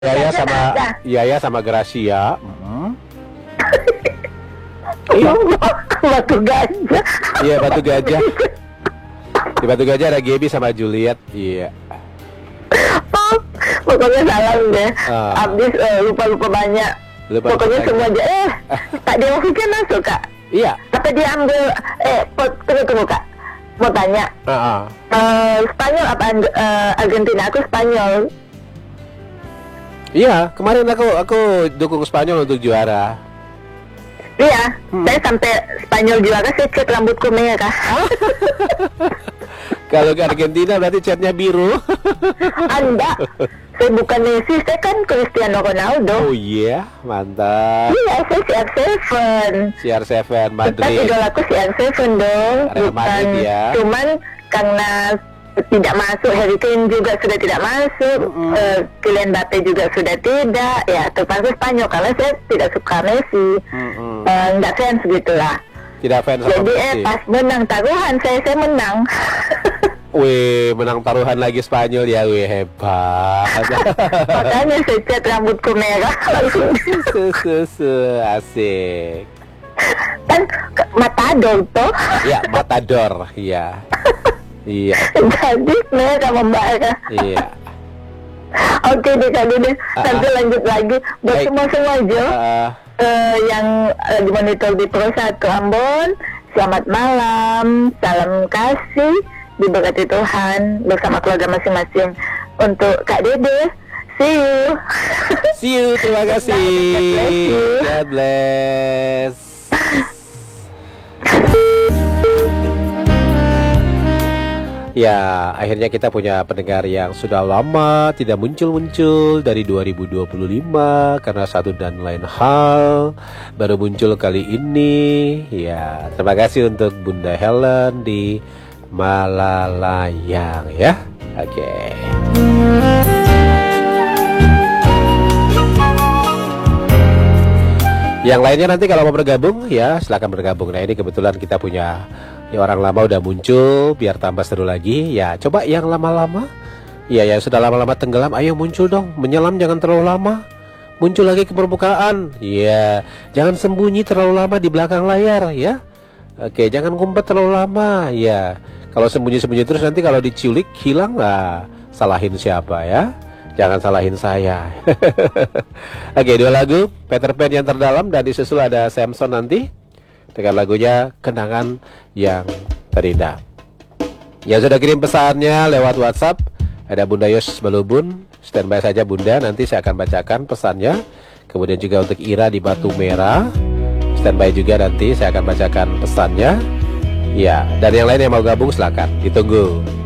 Yaya sama Gracia. Iya. Batu Gajah. Iya, Batu Gajah. Di Batu Gajah ada Gaby sama Juliet. Iya. Oh, pokoknya salah deh. Abis lupa banyak. Pokoknya semua aja. Kak Dewa kan masuk, Kak. Iya. Tapi dia ambil tunggu Kak. Mau tanya. Spanyol apa Argentina? Aku Spanyol. Iya, kemarin aku dukung Spanyol untuk juara. Iya, saya sampai Spanyol juara saya cat rambutku merah. Kalau ke Argentina berarti catnya biru. Anda, saya bukan Messi, saya kan Cristiano Ronaldo. Oh iya, mantap. Iya, saya CR7 Madrid. Tetap idolaku CR7 dong. Real Madrid ya. Cuman karena tidak masuk, Harry Kane juga sudah tidak masuk, Kylian Mbappe juga sudah tidak, ya terpaksa Spanyol karena saya tidak suka Messi, nggak fans gitulah. Tidak fans. Jadi pas menang taruhan saya menang. Wih, menang taruhan lagi Spanyol ya, wih hebat. Makanya saya cat rambutku merah langsung. Asik. Kan Matador toh? Ya, Matador, iya. Iya. Jadi mereka membara. Iya. Oke deh kali deh. Nanti lanjut lagi. Buat semua aja yang lagi monitor di Pro 1 Ambon. Selamat malam. Salam kasih. Diberkati Tuhan bersama keluarga masing-masing. Untuk Kak Dede, see you. See you. Terima kasih. God bless. Ya, akhirnya kita punya pendengar yang sudah lama tidak muncul-muncul dari 2025 karena satu dan lain hal, baru muncul kali ini. Ya, terima kasih untuk Bunda Helen di Malalayang ya. Oke. Yang lainnya nanti kalau mau bergabung ya silakan bergabung. Nah, ini kebetulan kita punya orang lama udah muncul, biar tambah seru lagi. Ya, coba yang lama-lama. Ya, yang sudah lama-lama tenggelam, ayo muncul dong. Menyelam jangan terlalu lama. Muncul lagi ke permukaan. Ya, jangan sembunyi terlalu lama di belakang layar ya. Oke, jangan ngumpet terlalu lama. Ya, kalau sembunyi-sembunyi terus nanti kalau diculik hilang lah. Salahin siapa ya? Jangan salahin saya. Oke, 2 lagu Peter Pan yang terdalam dan disusul ada Samson nanti dengan lagunya Kenangan yang Terindah. Yang sudah kirim pesannya lewat WhatsApp ada Bunda Yos Balubun. Standby saja Bunda, nanti saya akan bacakan pesannya. Kemudian juga untuk Ira di Batu Merah, standby juga, nanti saya akan bacakan pesannya. Ya, dan yang lain yang mau gabung silakan ditunggu.